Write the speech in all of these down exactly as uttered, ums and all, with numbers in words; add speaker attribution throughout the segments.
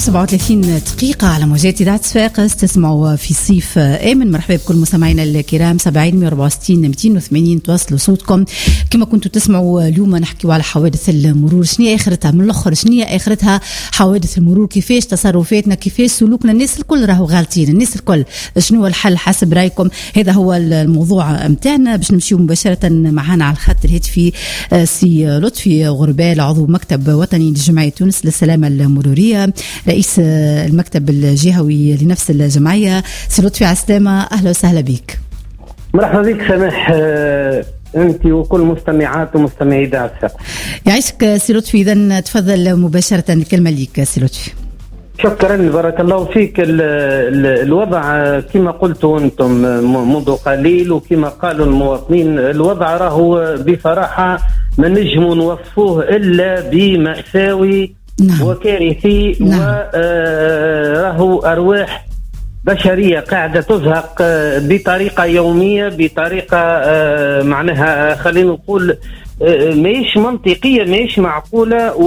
Speaker 1: سبعة وثلاثين دقيقة على موجات إذاعة صفاقس، تسمعوا في صيف آمن. مرحبا بكل مستمعينا الكرام. سبعين مية وأربعة وستين مئتين وثمانين توصلوا صوتكم. كما كنتوا تسمعوا اليوم نحكيوا على حوادث المرور، شنية آخرتها من الآخر، شنية آخرتها حوادث المرور، كيفاش تصرفاتنا، كيفاش سلوكنا. الناس الكل راهو غالطين، الناس الكل شنو الحل حسب رأيكم؟ هذا هو الموضوع متاعنا. باش نمشيو مباشرة معنا على الخط الهاتفي سي لطفي غربال، عضو مكتب وطني لجمعية تونس للسلامة المرورية، رئيس المكتب الجهوي لنفس الجمعية. سي لطفي عسلامة، أهلا وسهلا بك.
Speaker 2: مرحبا بك سماح أنت وكل مستمعات ومستمعي إذاعة صفاقس.
Speaker 1: يعيشك سي لطفي. إذن تفضل مباشرة، الكلمة ليك سي لطفي.
Speaker 2: شكرا، بارك الله فيك. ال ال الوضع كما قلتوا أنتم منذ قليل وكما قالوا المواطنين، الوضع راهو بصراحة ما نجم نوصفوه إلا بمأساوي نعم. وكارثي نعم. وراهو أرواح بشرية قاعدة تزهق بطريقة يومية، بطريقة معناها خلينا نقول ماهيش منطقية، ماهيش معقولة.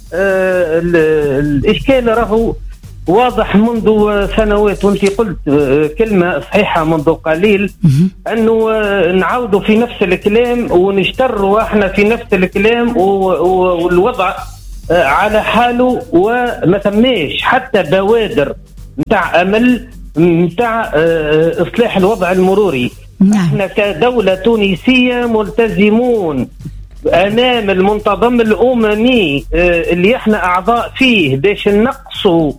Speaker 2: والإشكال راهو واضح منذ سنوات، وانت قلت كلمة صحيحة منذ قليل، أنه نعودوا في نفس الكلام ونشتروا احنا في نفس الكلام، والوضع على حاله وما ثماش حتى بوادر متاع أمل متاع إصلاح الوضع المروري. نعم. احنا كدولة تونسية ملتزمون أمام المنتظم الأممي اللي احنا أعضاء فيه باش نقصوا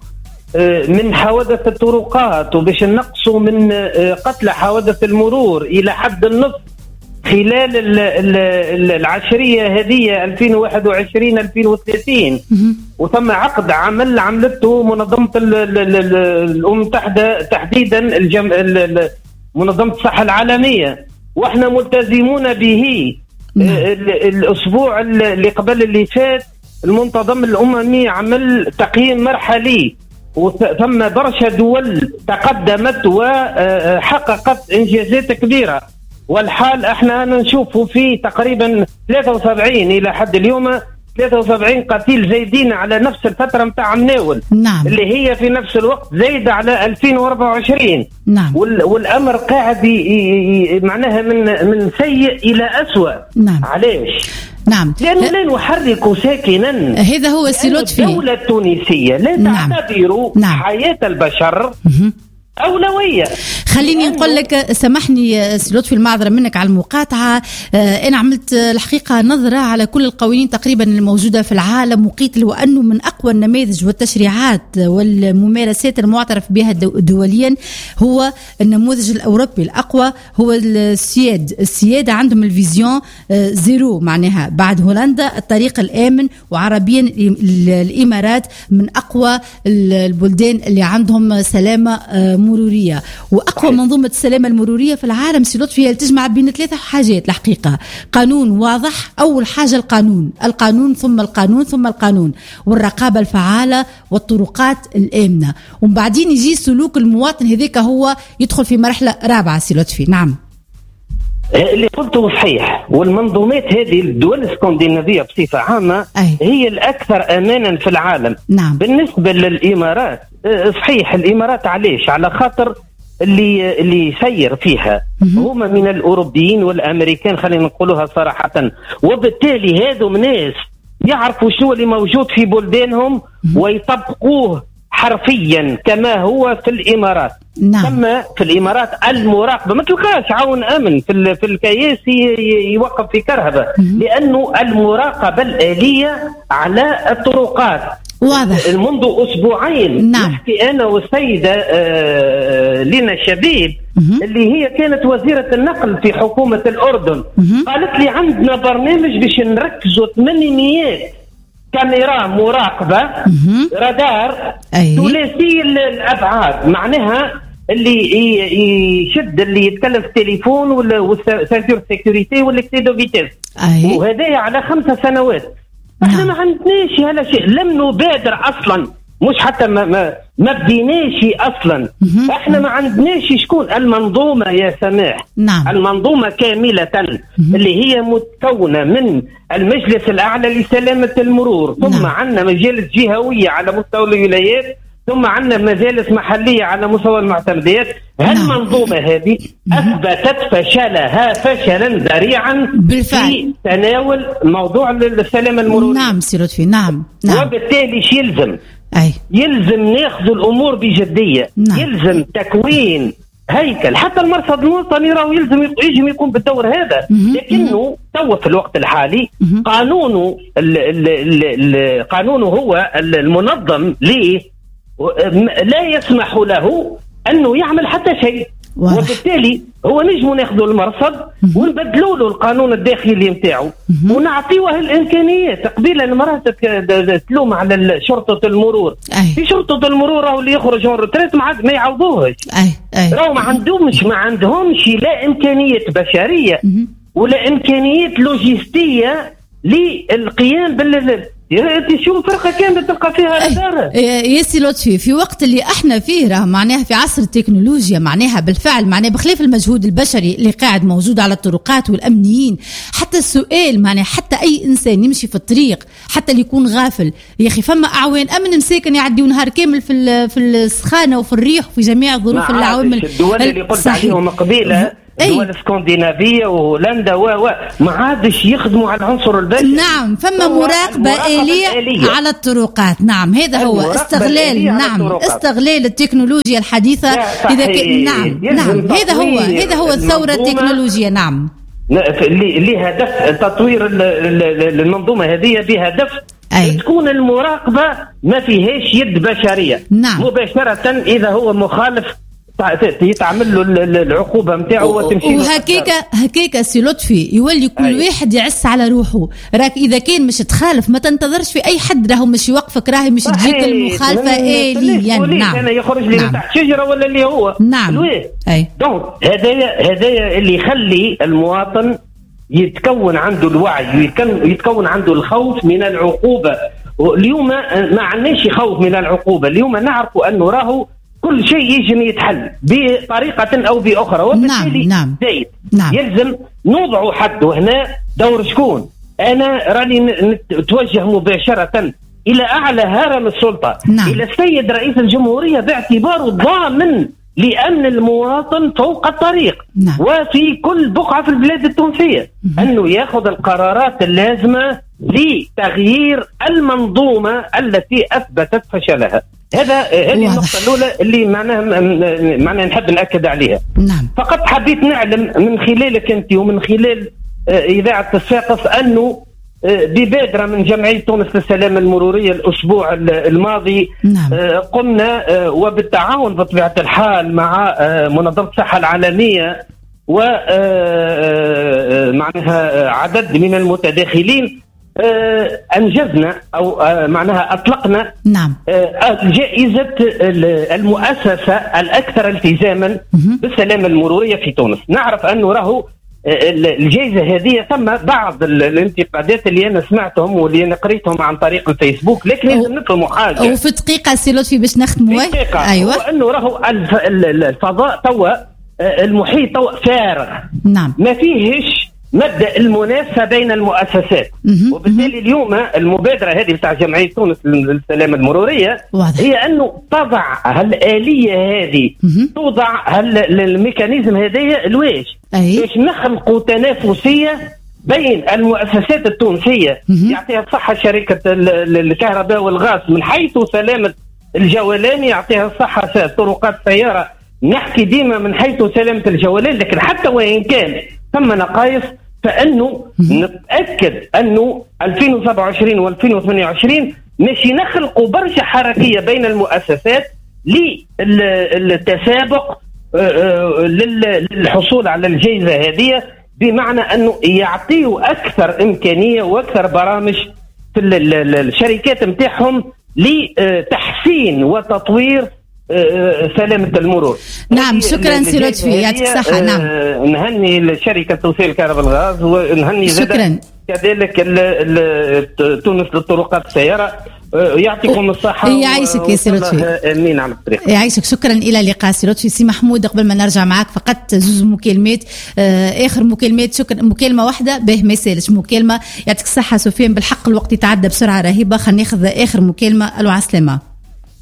Speaker 2: من حوادث الطرقات وباش نقصوا من قتل حوادث المرور إلى حد النصف خلال ال ال ال العشرية هذه ألفين وواحد وعشرين ألفين وثلاثين. وثم عقد عمل عملته منظمة الأمم المتحدة تحديدا الجم... منظمة الصحة العالمية، واحنا ملتزمون به. الأسبوع اللي قبل اللي فات المنتظم الأممي عمل تقييم مرحلي، وثم برشا دول تقدمت وحققت إنجازات كبيرة، والحال احنا نشوفه في تقريبا ثلاثة وسبعين الى حد اليوم ثلاثة وسبعين قتيل زايدين على نفس الفترة متاع مناول. نعم. اللي هي في نفس الوقت زايدة على ألفين وأربعة وعشرين. نعم. والأمر قاعد معناها من من سيء إلى أسوأ. نعم. علاش؟
Speaker 1: نعم.
Speaker 2: لأنه لا نحرك ساكنا.
Speaker 1: هذا هو سي لطفي.
Speaker 2: الدولة التونسية لا
Speaker 1: نعم.
Speaker 2: تعتبر نعم. حياة البشر م- أولوية.
Speaker 1: خليني نقول لك، سامحني سي لطفي المعذرة منك على المقاطعة. آه أنا عملت الحقيقة نظرة على كل القوانين تقريبا الموجودة في العالم، وقيت له أنه من أقوى النماذج والتشريعات والممارسات المعترف بها دوليا هو النموذج الأوروبي الأقوى، هو السياد. السيادة عندهم الفيزيون آه زيرو، معناها بعد هولندا الطريق الآمن، وعربيا الإمارات من أقوى البلدان اللي عندهم سلامة آه مرورية. وأقوى منظومة السلامة المرورية في العالم سي لطفي هي تجمع بين ثلاثة حاجات الحقيقة: قانون واضح، أول حاجة القانون، القانون ثم القانون ثم القانون، والرقابة الفعالة، والطرقات الآمنة، ومن بعدين يجي سلوك المواطن. هذيك هو يدخل في مرحلة رابعة سي لطفي. نعم،
Speaker 2: اللي قلته صحيح. والمنظومات هذه الدول الاسكندنافية بصفة عامة أي. هي الأكثر أمانا في العالم. نعم. بالنسبة للإمارات صحيح، الإمارات علاش؟ على خاطر اللي اللي يسير فيها هما من الأوروبيين والأمريكان، خلينا نقولوها صراحة، وبالتالي هذو ناس يعرفوا شو اللي موجود في بلدانهم ويطبقوه حرفيا كما هو في الإمارات. نعم. ثم في الإمارات المراقبة ما تلقاش عون أمن في في الكياس يوقف في كرهبة، لأنه المراقبة الآلية على الطرقات
Speaker 1: واضح.
Speaker 2: منذ أسبوعين نعم. نحكي أنا والسيدة آه لنا شبيب اللي هي كانت وزيرة النقل في حكومة الأردن، قالت لي عندنا برنامج باش نركزوا ثمانمئة كاميرا مراقبة رادار ثلاثي الأبعاد، معناها اللي يشد اللي يتكلم في التليفون والسيرتور سيكوريتي والكتيدو فيتيس، وهذا على خمسة سنوات. احنا ما عندناش هذا شيء، لم نبادر اصلا، مش حتى ما ما, ما بديناش اصلا. احنا ما عندناش شكون المنظومه يا سماح. نعم. المنظومه كامله اللي هي متكونه من المجلس الاعلى لسلامه المرور، ثم نعم. عندنا مجالس جهويه على مستوى الولايات، ثم عندنا مجالس محلية على مستوى المعتمديات. هالمنظومة هذه أثبتت فشلها فشلا ذريعا
Speaker 1: بالفعل
Speaker 2: في تناول موضوع السلامة المرورية.
Speaker 1: نعم سي لطفي. نعم نعم.
Speaker 2: وبالتالي شي يلزم
Speaker 1: أي.
Speaker 2: يلزم ناخذ الأمور بجدية. نعم. يلزم تكوين هيكل، حتى المرصد الوطني راهو يلزم يجي يقوم بالدور هذا، لكنه تو في الوقت الحالي قانونه قانونه هو المنظم ليه لا يسمح له أنه يعمل حتى شيء. واضح. وبالتالي هو نجموا ناخذوا المرصد ونبدلوا له القانون الداخلي نتاعو ونعطيوه الامكانيات. قبيله المرات تلوم على شرطه المرور. أي. في شرطه المرور راهو اللي يخرج من الرتريت ما يعوضوهش. راهو ما عندهمش ما عندهمش لا امكانيات بشريه ولا امكانيات لوجستيه للقيام بال شو فرقة كاملة تلقى فيها إدارة.
Speaker 1: يا سي لطفي، في وقت اللي احنا فيه راه معناها في عصر التكنولوجيا، معناها بالفعل معناها بخلاف المجهود البشري اللي قاعد موجود على الطرقات والأمنيين، حتى السؤال معناها حتى أي إنسان يمشي في الطريق حتى اللي يكون غافل يا أخي فما أعوان أمن مساكن يعديوا نهار كامل في في السخانة وفي الريح وفي جميع الظروف العوامل.
Speaker 2: الدول اللي قلت عليهم قبيلة الدول الاسكندنافية وهولندا و ما عادش يخدموا على العنصر البشري.
Speaker 1: نعم فما مراقبة آلية, آلية على الطرقات. نعم هذا هو استغلال نعم استغلال التكنولوجيا الحديثة. إذا ك... نعم نعم هذا هو هذا هو الثورة التكنولوجيا. نعم
Speaker 2: اللي هدف تطوير المنظومة هذه بهدف أي. تكون المراقبة ما فيهاش يد بشرية.
Speaker 1: نعم.
Speaker 2: مباشرة إذا هو مخالف يتعمل له العقوبه نتاعو وتمشي.
Speaker 1: وهكاك هكاك سي لطفي يولي كل أي. واحد يعس على روحه. راك اذا كان مش تخالف ما تنتظرش في اي حد راهو مش يوقفك، راهي مش تجيك المخالفه آليا. نعم
Speaker 2: انا يخرج لي نعم. تحت شجره ولا اللي هو
Speaker 1: نعم
Speaker 2: اي دونك هذايا هذايا اللي يخلي المواطن يتكون عنده الوعي، يتكون عنده الخوف من العقوبه. اليوم ما عندناش خوف من العقوبه، اليوم نعرف انه راهو كل شيء يجي يتحل بطريقة أو بأخرى. وبالتالي
Speaker 1: نعم.
Speaker 2: زايد نعم. يلزم نوضع حد. وهنا دور شكون؟ أنا راني نتوجه مباشرة إلى أعلى هرم السلطة.
Speaker 1: نعم.
Speaker 2: إلى السيد رئيس الجمهورية باعتباره ضامن لأمن المواطن فوق الطريق.
Speaker 1: نعم.
Speaker 2: وفي كل بقعة في البلاد التونسية أنه يأخذ القرارات اللازمة لتغيير المنظومة التي أثبتت فشلها. هذا هذه النقطة الأولى اللي معناها معناها نحب نأكد عليها.
Speaker 1: نعم.
Speaker 2: فقط حبيت نعلم من خلالك أنت ومن خلال إذاعة الساقف أنه ببادرة من جمعية تونس للسلامة المرورية الأسبوع الماضي.
Speaker 1: نعم.
Speaker 2: قمنا وبالتعاون بطبيعة الحال مع منظمة الصحة العالمية ومعناها عدد من المتداخلين أنجزنا أو معناها أطلقنا.
Speaker 1: نعم.
Speaker 2: جائزة المؤسسة الأكثر التزاما بالسلامة المرورية في تونس. نعرف أنه راهو الجائزة هذه ثم بعض الانتقادات اللي أنا سمعتهم واللي أنا قريتهم عن طريق الفيسبوك، لكن لازم نفهموا حاجة.
Speaker 1: وفي دقيقة سي لطفي باش نختموا.
Speaker 2: أيوة. أنه راهو الفضاء توا المحيط توا فارغ.
Speaker 1: نعم.
Speaker 2: ما فيهش مبدأ المنافسة بين المؤسسات. وبالتالي اليوم المبادرة هذه بتاع جمعية تونس للسلامة المرورية واضح. هي أنه تضع هالآلية هذه توضع هالميكانيزم هذه الواش باش نخلقوا تنافسية بين المؤسسات التونسية يعطيها الصحة شركة الكهرباء والغاز من حيث سلامة الجولان، يعطيها الصحة طرقات السيارة. نحكي ديما من حيث سلامة الجولان، لكن حتى وإن كان ثم نقائص فانه نتاكد انه ألفين وسبعة وعشرين وألفين وثمانية وعشرين ماشي نخلقوا برشا حركيه بين المؤسسات للتسابق للحصول على الجائزه هذه، بمعنى انه يعطيوا اكثر امكانيه واكثر برامج في الشركات نتاعهم لتحسين وتطوير سلامة المرور.
Speaker 1: نعم شكرا سي لطفي يعطيك الصحة. نعم
Speaker 2: نهني لشركة توصيل الكهرباء الغاز ونهني
Speaker 1: شكرا
Speaker 2: كذلك تونس للطرقات السيارة. يعطيكم الصحة.
Speaker 1: يعيشك يا سي لطفي.
Speaker 2: امين على الطريق.
Speaker 1: يعيشك. شكرا الى اللقاء سي لطفي. سي محمود قبل ما نرجع معك فقط زوز مكالمات اخر مكالمات. شكرا مكالمة واحدة به ما يسالش مكالمة. يعطيك الصحة سفيان. بالحق الوقت يتعدى بسرعة رهيبة. خلينا ناخذ اخر مكالمة. الو على السلامة.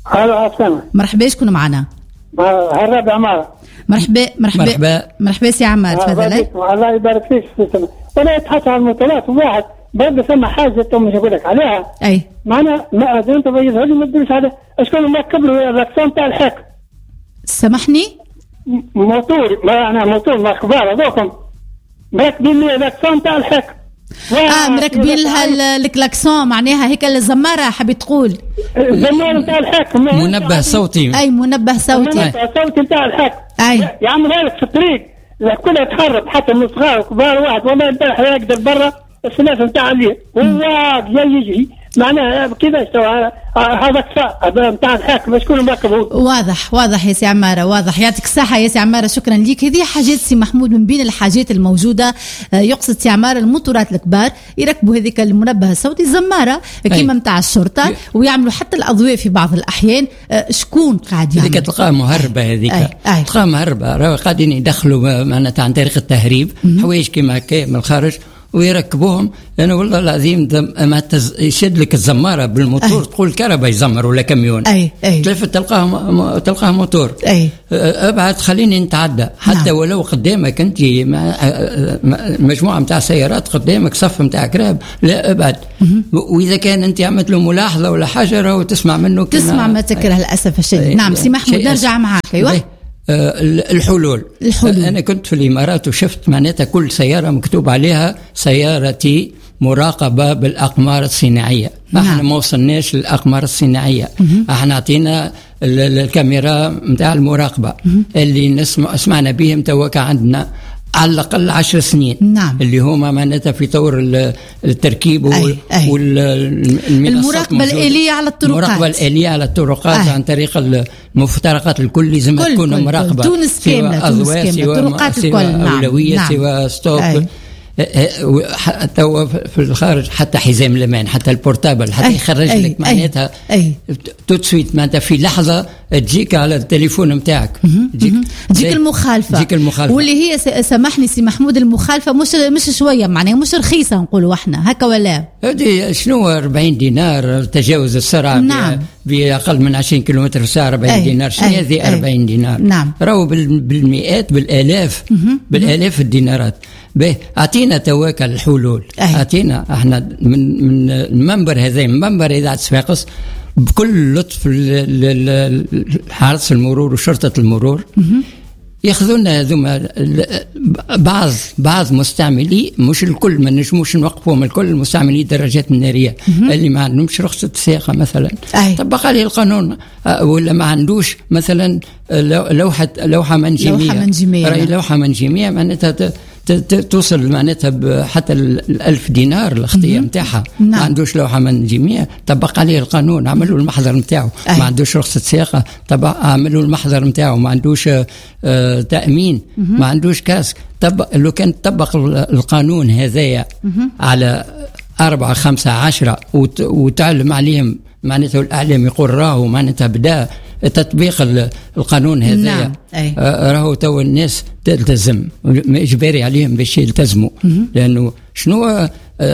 Speaker 3: الو عسلامة.
Speaker 1: مرحبا شكون معنا؟
Speaker 3: هراب عمارة.
Speaker 1: مرحبا مرحبا
Speaker 4: مرحبا
Speaker 1: مرحبا سي عمار تفضل.
Speaker 3: الله يبارك فيك. ولا يتحط على المطلات واحد برضه سمع حاجه تو مش اقول لك عليها.
Speaker 1: اي
Speaker 3: معنا ما انت بيظهر لي ما تدريش على اشكون مركب له الركسون تاع الحاكم.
Speaker 1: سامحني
Speaker 3: موتور ما انا موتور ما كبار هذوكم مركبين لي الركسون تاع الحاكم.
Speaker 1: اه مركبين لها الكلاكسون معناها هيك الزماره حبيت تقول
Speaker 3: الزماره نتاع الحاكم
Speaker 4: منبه صوتي.
Speaker 1: اي منبه صوتي
Speaker 3: صوتي نتاع الحاكم.
Speaker 1: اي
Speaker 3: يا عم مالك في الطريق كلها تحرك حتى من صغار وكبار واحد والله امبارح يقدر برا السلاف نتاع الليل والله يجي معناها كذا هذا كفاء نتاع الحاكم شكون مركبه.
Speaker 1: واضح واضح يا سي عماره واضح. يعطيك الصحه يا سي عماره شكرا ليك. هذه حاجات سي محمود من بين الحاجات الموجوده يقصد سي عماره الموتورات الكبار يركبوا هذيك المنبه الصوتي الزماره كيما نتاع الشرطه ويعملوا حتى الاضواء في بعض الاحيان. شكون قاعد يعمل
Speaker 4: هذيك تلقاها مهربه هذيك تلقاها مهربه راهو قاعدين يدخلوا معناتها عن طريق التهريب حوايج كيما هكا من الخارج ويركبوهم. انا والله العظيم ما تز... يشد لك الزماره بالموتور أي. تقول كهرباء يزمر ولا كميون
Speaker 1: اي اي
Speaker 4: تلفت تلقاه م... تلقاه موتور
Speaker 1: اي
Speaker 4: ابعد خليني نتعدى حتى نعم. ولو قدامك انت مع... مجموعه نتاع سيارات قدامك صف نتاع كراب لا ابعد م- واذا كان انت عملت له ملاحظه ولا حاجه راهو تسمع منه
Speaker 1: تسمع ما تكره للاسف الشديد. نعم سي محمود نرجع معاك. ايوه
Speaker 4: الحلول.
Speaker 1: الحلول
Speaker 4: أنا كنت في الإمارات وشفت معناتها كل سيارة مكتوب عليها سيارتي مراقبة بالأقمار الصناعية. نعم. احنا ما وصلناش للأقمار الصناعية. مم. احنا عطينا الكاميرا متاع المراقبة مم. اللي نسمع سمعنا بهم توك عندنا على الأقل عشر سنين.
Speaker 1: نعم.
Speaker 4: اللي هما معناتها في طور التركيب
Speaker 1: والمراقبة الآلية على الطرقات.
Speaker 4: المراقبة الآلية على الطرقات عن طريق المفترقات الكل لازم تكون مراقبة.
Speaker 1: تونس كاملة تونس كاملة الطرقات الكل. نعم.
Speaker 4: أولوية نعم. سوى ستوب أي. حتى في الخارج حتى حزام الأمان حتى البورتابل حتى أي. يخرج أي. لك معناتها تسويت معناتها في لحظة تجيك على التليفون متاعك
Speaker 1: تجيك, تجيك المخالفة.
Speaker 4: تجيك المخالفة
Speaker 1: واللي هي سامحني سي محمود المخالفة مش مش شوية معناها مش رخيصة نقولوا احنا هكا ولا
Speaker 4: هذه شنو أربعين دينار تجاوز السرعة. نعم. بأقل من عشرين كيلومتر في الساعة أربعين أي. دينار شنو هذه أربعين دينار. نعم. راهو بالمئات بالآلاف بالآلاف الدينارات. به أعطينا تواكل الحلول. أعطينا احنا من من المنبر هذا منبر إذاعة صفاقس بكل لطف حرس المرور وشرطة المرور ياخذونا هذوما بعض بعض مستعملي مش الكل ما نجموش نوقفوهم الكل المستعملي الدراجات النارية اللي ما عندهمش رخصة سياقة مثلا طبق عليه القانون ولا ما عندوش مثلا لوحة لوحة منجمية لوحة منجمية معناتها توصل معناتها حتى الألف دينار الأخطية متاعها. نعم. ما عندوش لوحة منجمية طبق عليه القانون عملوا المحضر متاعه. ما عندوش رخصة سياقة طبق عملوا المحضر متاعه. ما عندوش آه تأمين مم. ما عندوش كاسك طبق لو كان طبق القانون هذايا على أربعة خمسة عشرة وتعلم عليهم معناتها الأعلام يقول راهو معناتها بدأ تطبيق القانون هذا. نعم. راهو تو الناس تلتزم إجباري عليهم باش يلتزموا لأنه شنو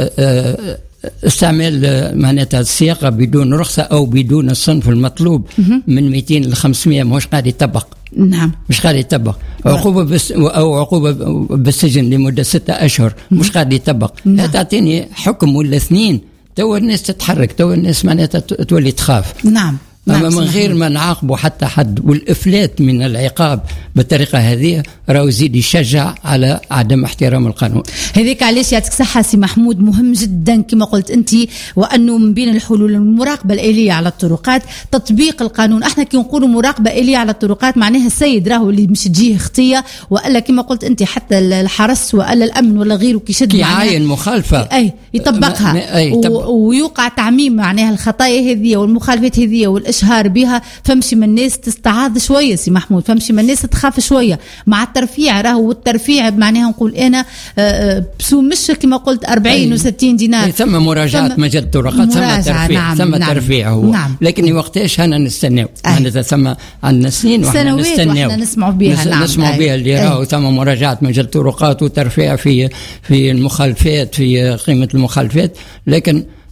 Speaker 4: استعمال معناتها السياقة بدون رخصة أو بدون الصنف المطلوب من مئتين ل خمسمائة مش قاعد يطبق.
Speaker 1: نعم.
Speaker 4: مش قاعد يطبق. عقوبة بس أو عقوبة بالسجن لمدة ستة أشهر مش قاعد يطبق. نعم. تعطيني حكم ولا اثنين تو الناس تتحرك تو الناس معناتها تولي تخاف.
Speaker 1: نعم.
Speaker 4: أما من غير ما نعاقبوا حتى حد والإفلات من العقاب بالطريقة هذه راهو يزيد يشجع على عدم احترام القانون.
Speaker 1: هذيك علاش يعطيك صحة سي محمود مهم جدا كما قلت أنت وأنه من بين الحلول المراقبة الآلية على الطرقات تطبيق القانون. احنا كي نقولوا مراقبة آلية على الطرقات معناها السيد راهو اللي مش تجيه خطية وإلا كما قلت أنت حتى الحرس وإلا الأمن ولا غيره كي يشد
Speaker 4: يعاين مخالفة
Speaker 1: أي يطبقها
Speaker 4: أي
Speaker 1: و... ويوقع تعميم معناها الخطايا هذه والمخالفات هذه والإش إشهار بها فمشي من الناس تستعاذ شوية سي محمود فمشي من الناس تخاف شوية مع الترفيع راهو والترفيع معناها نقول أنا بسو مش كما قلت أربعين وستين دينار
Speaker 4: ثم مراجعة مجال الطرقات ثم ترفيع. نعم. ثم نعم. ترفيع هو. نعم. لكن وقتاش هنا نستناو هذا ثم عندنا سنين وإحنا نستناو
Speaker 1: نسمع بها. نعم.
Speaker 4: نسمع بها اللي راهو ثم مراجعة مجال الطرقات وترفيع في في المخالفات في قيمة المخالفات لكن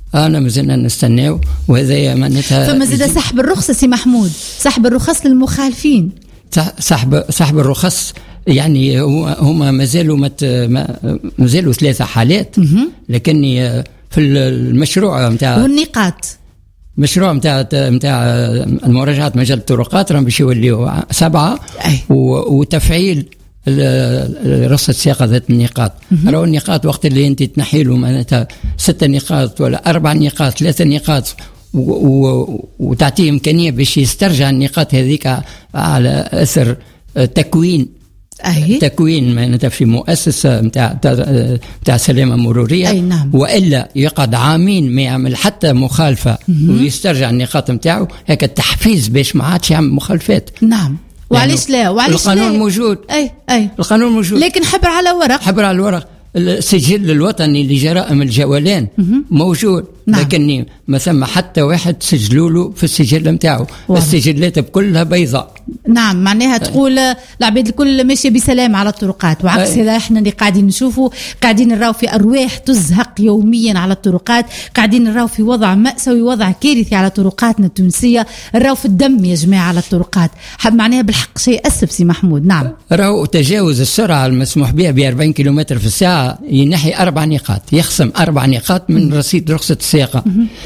Speaker 4: انا مازلنا نستناو، وهذا معناتها
Speaker 1: فما زاد سحب الرخصه سي محمود، سحب الرخص للمخالفين،
Speaker 4: سحب سحب الرخص يعني هما مازالوا مت مازالوا ثلاثه حالات، لكني في المشروع نتاع
Speaker 1: والنقاط
Speaker 4: مشروع نتاع نتاع المراجعه مجال الطرقات راهم باش يوليوا سبعه، وتفعيل رخصة سياقة ذات النقاط. راهو النقاط وقت اللي انت تنحي له معناتها ستة نقاط ولا أربع نقاط ثلاثة نقاط وتعطيه إمكانية باش يسترجع النقاط هذيك على أثر تكوين
Speaker 1: أي.
Speaker 4: تكوين معناتها في مؤسسة متاع متاع سلامة مرورية.
Speaker 1: أي نعم.
Speaker 4: وإلا يقعد عامين ما يعمل حتى مخالفة ويسترجع النقاط متاعه، هيك التحفيز باش ما عادش يعمل مخالفات.
Speaker 1: نعم. وعليش لا وعليش
Speaker 4: القانون
Speaker 1: لا؟
Speaker 4: موجود.
Speaker 1: أي أي
Speaker 4: القانون موجود،
Speaker 1: لكن حبر على ورق،
Speaker 4: حبر على الورق. السجل الوطني لجرائم الجولان موجود،
Speaker 1: نعم.
Speaker 4: لكن ما ثم حتى واحد سجلوا له في السجل نتاعو، السجلات كلها بيضاء.
Speaker 1: نعم، معناها تقول العباد الكل ماشيه بسلام على الطرقات، وعكس هذا احنا اللي قاعدين نشوفوا، قاعدين نراو في ارواح تزهق يوميا على الطرقات، قاعدين نراو في وضع مأساوي، وضع كارثي على طرقاتنا التونسيه، نراو في الدم يا جماعه على الطرقات، حب معناها بالحق شيء اسف سي محمود. نعم،
Speaker 4: راهو تجاوز السرعه المسموح بها ب أربعين كيلومتر في الساعه ينحي اربع نقاط، يخصم اربع نقاط من رصيد رخصه السياقه،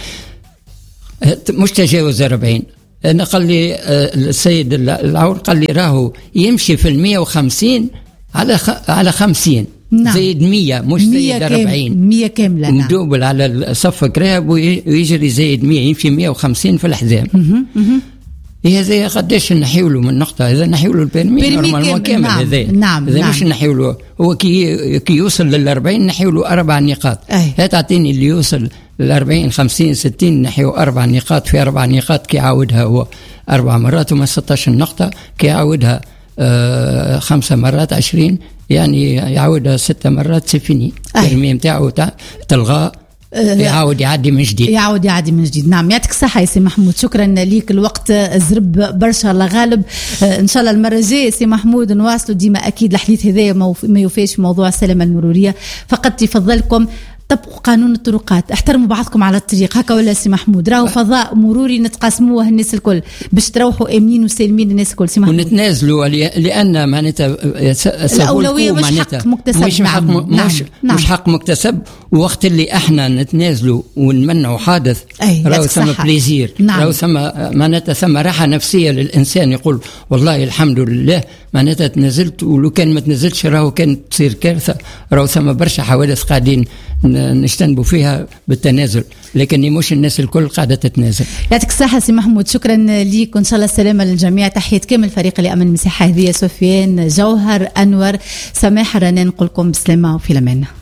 Speaker 4: مش تجاوز أربعين. أنا قال لي السيد العور قال لي راهو يمشي في المية وخمسين على خ... على خمسين. نعم. زايد مية مش زايد أربعين،
Speaker 1: مية كاملة. نعم.
Speaker 4: مدوبل على الصف كراب ويجري زايد مية، يمشي مية وخمسين في الحزام. هذا قداش نحيوله من نقطة، إذا نحيوله البيرمي نورمالمون كامل.
Speaker 1: نعم.
Speaker 4: هذا
Speaker 1: نعم.
Speaker 4: إذا
Speaker 1: نعم.
Speaker 4: مش نحيوله هو كي كي يوصل للأربعين نحيوله أربع نقاط. لا تعطيني اللي يوصل للأربعين خمسين ستين نحيو أربع نقاط في أربع نقاط كي يعاودها هو أربع مرات وما ستة عشر نقطة، كي يعاودها آه خمسة مرات عشرين، يعني يعاودها ستة مرات سفيني البيرمي متاعه تلغاه، يعاود يعدي من جديد،
Speaker 1: يعاود يعدي من جديد. نعم، يعطيك الصحة يا سي محمود، شكرا ليك، الوقت زرب برشا الله غالب. ان شاء الله المرة الجاية سي محمود نواصلوا ديما اكيد الحديث هذايا ما يوفيش في موضوع السلامة المرورية، فقط يفضلكم طبقوا قانون الطرقات، احترموا بعضكم على الطريق، هكا ولا سي محمود؟ راهو فضاء مروري نتقاسموه الناس الكل باش تروحوا امنين وسالمين الناس الكل سي محمود،
Speaker 4: ونتنازلوا لان معناتها
Speaker 1: الاولويه مش حق مكتسب.
Speaker 4: مش حق
Speaker 1: نعم.
Speaker 4: م... مش,
Speaker 1: نعم.
Speaker 4: مش حق مكتسب، وقت اللي احنا نتنازلوا ونمنعوا حادث راهو ثم بليزير.
Speaker 1: نعم.
Speaker 4: راهو ثم معناتها ثم راحه نفسيه للانسان، يقول والله الحمد لله معناتها تنزلت، ولو كان ما تنزلتش راهو كانت تصير كارثه. راهو ثم برشا حوادث قاعدين نجتنبوا فيها بالتنازل، لكن مش الناس الكل قاعده تتنازل.
Speaker 1: يعطيك الصحه سي محمود، شكرا ليك، وان شاء الله السلامه للجميع. تحيه كامل فريق اللي امن المساحه هذه، سفيان، جوهر، انور، سماح، رنان، نقول لكم بسلامه وفي الامان.